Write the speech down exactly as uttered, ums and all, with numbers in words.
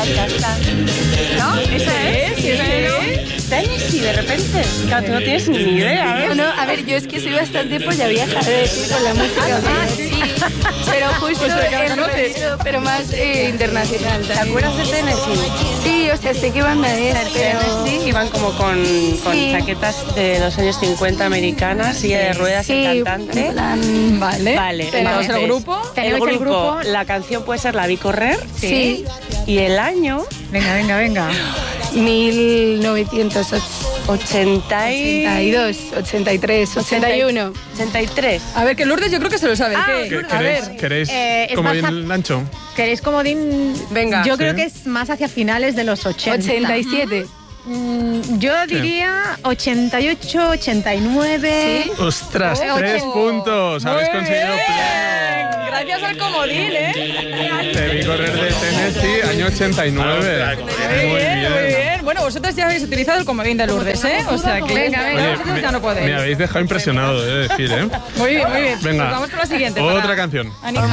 ¿No? ¿Esa es? Sí, sí. Tennessee, de repente. Claro, tú no tienes ni idea, ¿eh? No, no, a ver, yo es que soy bastante polla vieja de con la música. Ah, sí, pero justo Pues la que en conoces. rollo, pero más eh, internacional. ¿Te acuerdas de Tennessee? Sí, o sea, sé qué banda es, pero... Tennessee iban como con, con Sí. chaquetas de los años cincuenta americanas, silla de ruedas, Sí, el cantante. en plan... Vale. Vale, Tenemos entonces, el grupo. El Tenemos grupo, el grupo. la canción puede ser La Vi Correr. Sí, Y el año, Venga, venga, venga. mil novecientos ochenta ochenta y dos, ochenta y tres, ochenta y uno. ochenta y tres. A ver, que Lourdes yo creo que se lo sabe. Ah, ¿Qué? ¿Qué- A ¿Queréis, ver. queréis Eh, es como más bien ancho? ¿Queréis comodín? Venga. Yo Sí. creo que es más hacia finales de los ochenta. ochenta y siete. Mm, yo diría ochenta y ocho, ochenta y nueve. ¿Sí? ¡Ostras! Oh, ¡Tres ocho. puntos! Habéis Muy conseguido bien. pleno. Gracias al comodín, ¿eh? Te vi correr de Tennessee, año ochenta y nueve. Muy bien, muy bien. Bueno, vosotras ya habéis utilizado el comodín de Lourdes, ¿eh? O sea que Venga, venga. Oye, vosotros me, ya no podéis. me habéis dejado impresionado, he de decir, ¿eh? Muy bien, muy bien. Venga, Pues vamos con la siguiente. otra para canción. animar.